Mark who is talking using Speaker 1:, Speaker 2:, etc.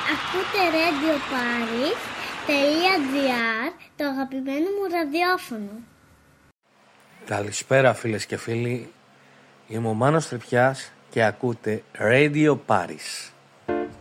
Speaker 1: Ακούτε radioparis.gr, το αγαπημένο μου ραδιόφωνο.
Speaker 2: Καλησπέρα φίλες και φίλοι. Είμαι ο Μάνος Τρυπιάς και ακούτε Radio Paris.